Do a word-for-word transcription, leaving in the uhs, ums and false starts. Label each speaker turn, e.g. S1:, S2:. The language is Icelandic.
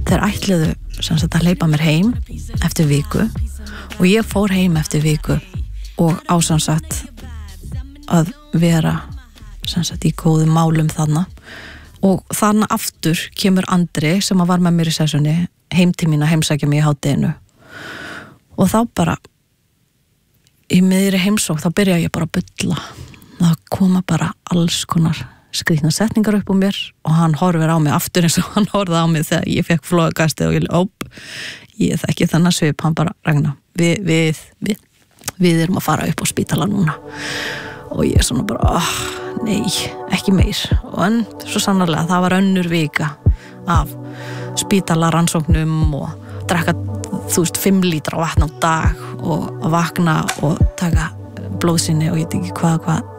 S1: þeir ætluðu sem sagt að hleypa mér heim eftir viku og ég fór heim eftir viku og ásansagt að vera sem sagt í góðum málum þarna og þannig aftur kemur Andri sem að var með mér í sessunni heim til mín að heimsækja mig í hádeginu og þá bara í miðri heimsókn þá byrja ég bara að bulla það koma bara alls konar skrýtna setningar upp úr mér og hann horfir á mig aftur eins og hann horfði á mig þegar ég fekk flóðagastið og ég óp ég þekki þennan svip, hann bara Ragna, við, við, við, við erum að fara upp á spítala núna og ég er svona bara, oh, nei, ekki meir og en svo sannarlega það var önnur vika af spítalarannsóknum og drekka, þú veist, fimm lítra vatn á dag og vakna og taka blóðsýni og ég veit ekki hvað, hvað